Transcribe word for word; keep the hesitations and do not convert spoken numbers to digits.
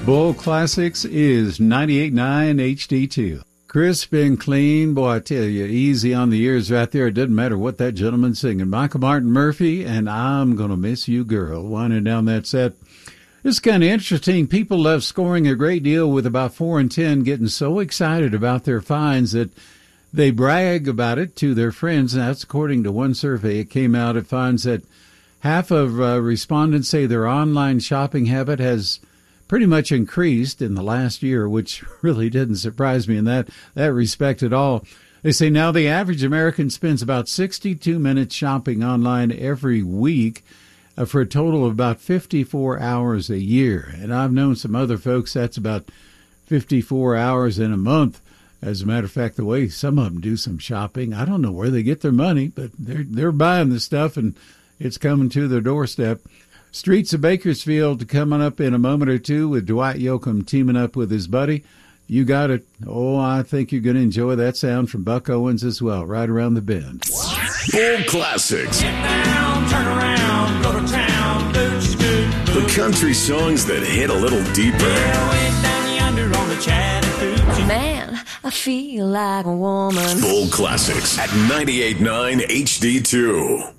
Bull Classics is ninety-eight point nine H D two. Crisp and clean. Boy, I tell you, easy on the ears right there. It doesn't matter what that gentleman's singing. Michael Martin Murphey and I'm Gonna Miss You Girl. Winding down that set. It's kind of interesting. People love scoring a great deal with about four and ten, getting so excited about their finds that they brag about it to their friends. And that's according to one survey. It came out. It finds that half of uh, respondents say their online shopping habit has pretty much increased in the last year, which really didn't surprise me in that, that respect at all. They say now the average American spends about sixty-two minutes shopping online every week uh, for a total of about fifty-four hours a year. And I've known some other folks that's about fifty-four hours in a month. As a matter of fact, the way some of them do some shopping, I don't know where they get their money, but they're, they're buying the stuff and it's coming to their doorstep. Streets of Bakersfield coming up in a moment or two with Dwight Yoakam teaming up with his buddy. You got it. Oh, I think you're going to enjoy that sound from Buck Owens as well, right around the bend. Bull Classics. Get down, turn around, go to town, boot, scoot, boot. The country songs that hit a little deeper. Yeah, way down yonder on the Chattahoochee. Man, I feel like a woman. Bull Classics at ninety-eight point nine H D two.